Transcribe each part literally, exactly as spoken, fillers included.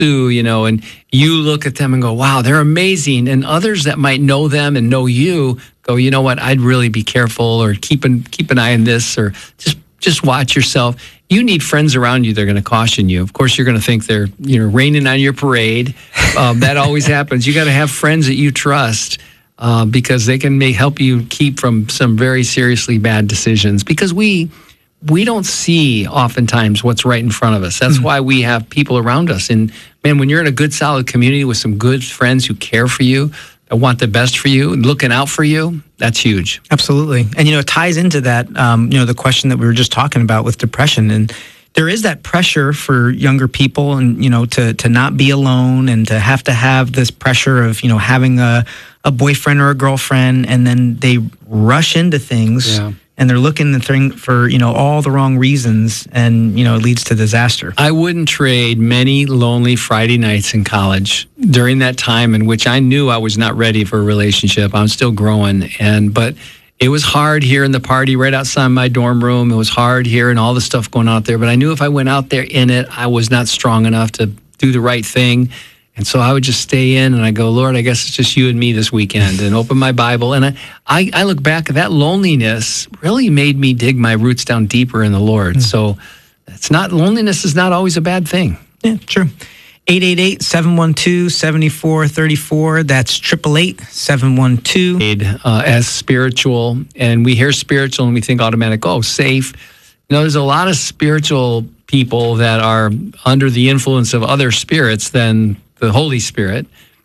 pursue, you know, and you look at them and go, wow, they're amazing. And others that might know them and know you go, you know what, I'd really be careful, or keep an, keep an eye on this, or just just watch yourself. You need friends around you that are going to caution you. Of course, you're going to think they're, you know, raining on your parade. Um, that always happens. You got to have friends that you trust, uh, because they can may help you keep from some very seriously bad decisions. Because we we don't see oftentimes what's right in front of us. That's mm-hmm. why we have people around us. And man, when you're in a good, solid community with some good friends who care for you, that want the best for you, and looking out for you, that's huge. Absolutely. And, you know, it ties into that, um, you know, the question that we were just talking about with depression. And there is that pressure for younger people, and, you know, to to not be alone, and to have to have this pressure of, you know, having a, a boyfriend or a girlfriend, and then they rush into things. Yeah. And they're looking for, you know, all the wrong reasons, and, you know, it leads to disaster. I wouldn't trade many lonely Friday nights in college during that time in which I knew I was not ready for a relationship. I'm still growing. And, but it was hard here in the party right outside my dorm room. It was hard here and all the stuff going out there. But I knew if I went out there in it, I was not strong enough to do the right thing. And so I would just stay in, and I go, Lord, I guess it's just you and me this weekend, and open my Bible. And I, I, I look back at that loneliness really made me dig my roots down deeper in the Lord. Mm. So it's not, loneliness is not always a bad thing. Yeah, true. eight eight eight, seven one two, seven four three four. That's eight eight eight, seven one two. Uh, as spiritual, and we hear spiritual and we think automatic, oh, safe. You know, there's a lot of spiritual people that are under the influence of other spirits than the Holy Spirit.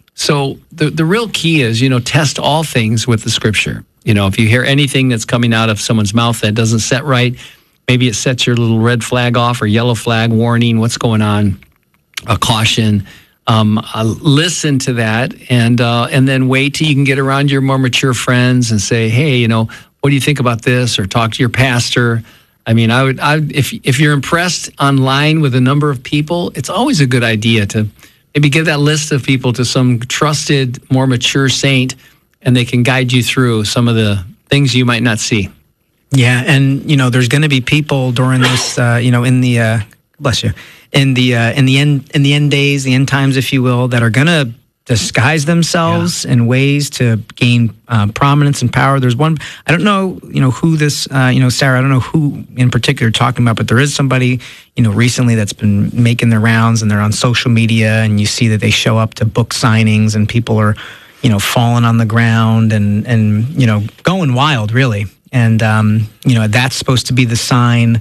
So the the real key is, you know, test all things with the Scripture. You know, if you hear anything that's coming out of someone's mouth that doesn't set right, maybe it sets your little red flag off, or yellow flag, warning, what's going on, a caution. Um, uh, listen to that, and uh, and then wait till you can get around your more mature friends and say, hey, you know, what do you think about this? Or talk to your pastor. I mean, I would, I if if you're impressed online with a number of people, it's always a good idea to maybe give that list of people to some trusted, more mature saint, and they can guide you through some of the things you might not see. Yeah, and, you know, there's going to be people during this, uh, you know, in the, uh, bless you, in the uh, in the end in the end days, the end times, if you will, that are going to disguise themselves yeah. in ways to gain uh, prominence and power. There's one, I don't know, you know, who this, uh, you know, Sarah, I don't know who in particular you're talking about, but there is somebody, you know, recently that's been making their rounds, and they're on social media, and you see that they show up to book signings, and people are, you know, falling on the ground and, and you know, going wild, really. And, um, you know, that's supposed to be the sign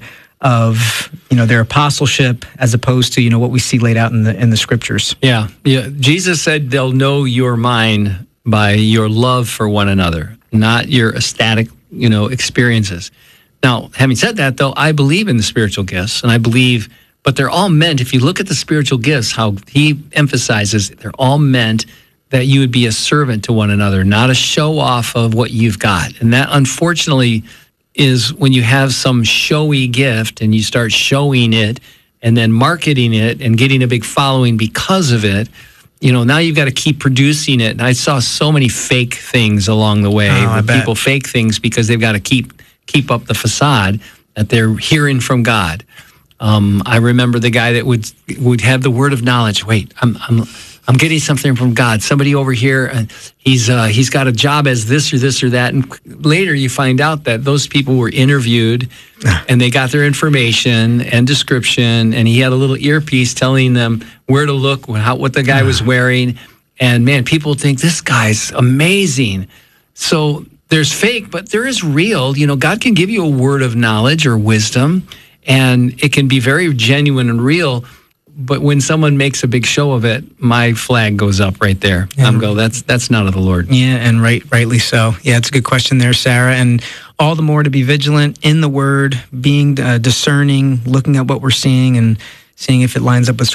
of, you know, their apostleship, as opposed to, you know, what we see laid out in the in the Scriptures. Yeah, yeah. Jesus said they'll know you're mine by your love for one another, not your ecstatic, you know, experiences. Now, having said that, though, I believe in the spiritual gifts, and I believe, but they're all meant, if you look at the spiritual gifts, how he emphasizes, they're all meant that you would be a servant to one another, not a show off of what you've got. And that, unfortunately, is when you have some showy gift and you start showing it and then marketing it and getting a big following because of it, you know, now you've got to keep producing it. And I saw so many fake things along the way, oh, where people fake things because they've got to keep keep up the facade that they're hearing from God. Um, I remember the guy that would would have the word of knowledge. Wait, I'm I'm I'm getting something from God. Somebody over here, uh, he's uh, he's got a job as this or this or that. And later you find out that those people were interviewed, and they got their information and description, and he had a little earpiece telling them where to look, how, what the guy was wearing. And man, people think this guy's amazing. So there's fake, but there is real. You know, God can give you a word of knowledge or wisdom, and it can be very genuine and real. But when someone makes a big show of it, my flag goes up right there. Yeah. I'm go, that's that's not of the Lord. Yeah, and right, rightly so. Yeah, it's a good question there, Sarah. And all the more to be vigilant in the Word, being uh, discerning, looking at what we're seeing, and seeing if it lines up with